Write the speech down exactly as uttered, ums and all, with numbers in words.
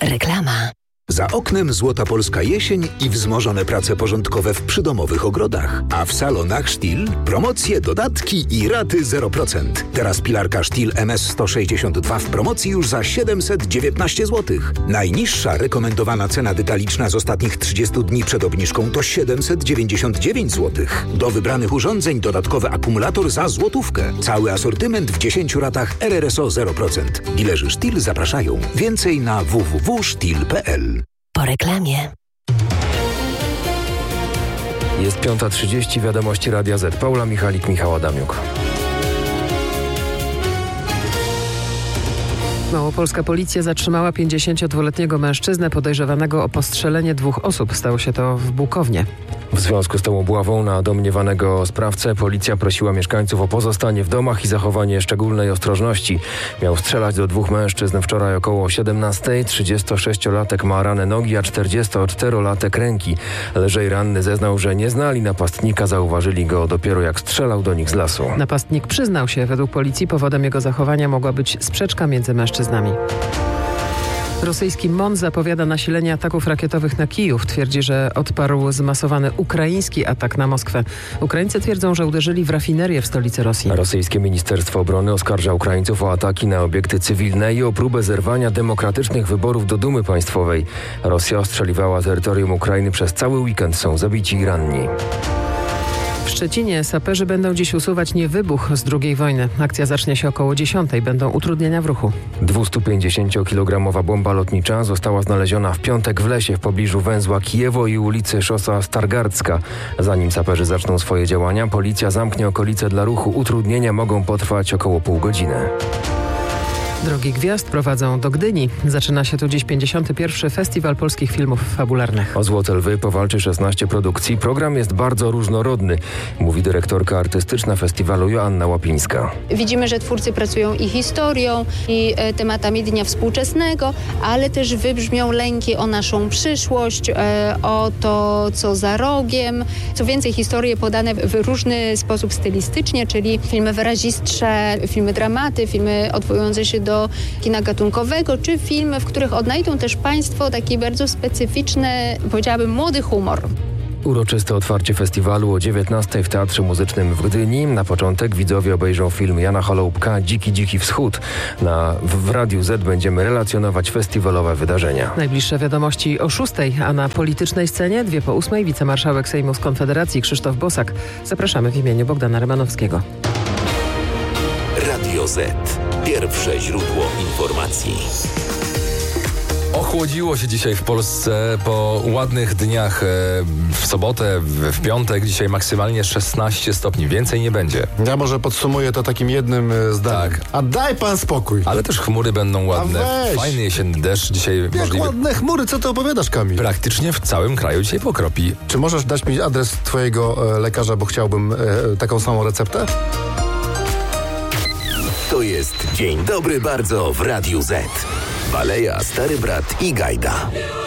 Reklama. Za oknem złota polska jesień i wzmożone prace porządkowe w przydomowych ogrodach. A w salonach Stihl promocje, dodatki i raty zero procent. Teraz pilarka Stihl M S sto sześćdziesiąt dwa w promocji już za siedemset dziewiętnaście złotych. Najniższa rekomendowana cena detaliczna z ostatnich trzydziestu dni przed obniżką to siedemset dziewięćdziesiąt dziewięć złotych. Do wybranych urządzeń dodatkowy akumulator za złotówkę. Cały asortyment w dziesięciu ratach R R S O zero procent. Dilerzy Stihl zapraszają. Więcej na w w w kropka stihl kropka p l. Po reklamie. Jest piąta trzydzieści, wiadomości Radia Z. Paula Michalik, Michał Adamiuk. Małopolska policja zatrzymała pięćdziesięciodwuletniego mężczyznę podejrzewanego o postrzelenie dwóch osób. Stało się to w Bukownie. W związku z tą obławą na domniewanego sprawcę policja prosiła mieszkańców o pozostanie w domach i zachowanie szczególnej ostrożności. Miał strzelać do dwóch mężczyzn wczoraj około siedemnastej. trzydziestosześciolatek ma ranę nogi, a czterdziestoczterolatek ręki. Lżej ranny zeznał, że nie znali napastnika, zauważyli go dopiero jak strzelał do nich z lasu. Napastnik przyznał się. Według policji powodem jego zachowania mogła być sprzeczka między mężczyznami. Rosyjski M O N zapowiada nasilenie ataków rakietowych na Kijów. Twierdzi, że odparł zmasowany ukraiński atak na Moskwę. Ukraińcy twierdzą, że uderzyli w rafinerię w stolicy Rosji. Rosyjskie Ministerstwo Obrony oskarża Ukraińców o ataki na obiekty cywilne i o próbę zerwania demokratycznych wyborów do Dumy Państwowej. Rosja ostrzeliwała terytorium Ukrainy przez cały weekend. Są zabici i ranni. W Szczecinie saperzy będą dziś usuwać niewybuch z drugiej wojny. Akcja zacznie się około dziesiątej. Będą utrudnienia w ruchu. dwustupięćdziesięciokilogramowa bomba lotnicza została znaleziona w piątek w lesie w pobliżu węzła Kijewo i ulicy Szosa Stargardzka. Zanim saperzy zaczną swoje działania, policja zamknie okolice dla ruchu. Utrudnienia mogą potrwać około pół godziny. Drogi Gwiazd prowadzą do Gdyni. Zaczyna się tu dziś pięćdziesiąty pierwszy Festiwal Polskich Filmów Fabularnych. O Złote Lwy powalczy szesnaście produkcji. Program jest bardzo różnorodny, mówi dyrektorka artystyczna festiwalu Joanna Łapińska. Widzimy, że twórcy pracują i historią, i e, tematami dnia współczesnego, ale też wybrzmią lęki o naszą przyszłość, e, o to, co za rogiem. Co więcej, historie podane w różny sposób stylistycznie, czyli filmy wyrazistsze, filmy dramaty, filmy odwołujące się do kina gatunkowego, czy filmy, w których odnajdą też Państwo taki bardzo specyficzny, powiedziałabym, młody humor. Uroczyste otwarcie festiwalu o dziewiętnastej w Teatrze Muzycznym w Gdyni. Na początek widzowie obejrzą film Jana Holoubka Dziki, dziki wschód. Na, w, w Radiu Z będziemy relacjonować festiwalowe wydarzenia. Najbliższe wiadomości o szóstej, a na politycznej scenie dwie po ósmej wicemarszałek Sejmu z Konfederacji Krzysztof Bosak. Zapraszamy w imieniu Bogdana Rymanowskiego. Radio Z. Pierwsze źródło informacji. Ochłodziło się dzisiaj w Polsce po ładnych dniach. W sobotę, w piątek, dzisiaj maksymalnie szesnaście stopni. Więcej nie będzie. Ja może podsumuję to takim jednym zdaniem. Tak. A daj pan spokój. Ale też chmury będą ładne. Weź. Fajny jesienny deszcz dzisiaj. Jak możliwy. ładne chmury, co ty opowiadasz, Kamil? Praktycznie w całym kraju dzisiaj pokropi. Czy możesz dać mi adres twojego e, lekarza, bo chciałbym e, taką samą receptę? To jest Dzień Dobry Bardzo w Radiu Z. Baleja, Stary Brat i Gajda.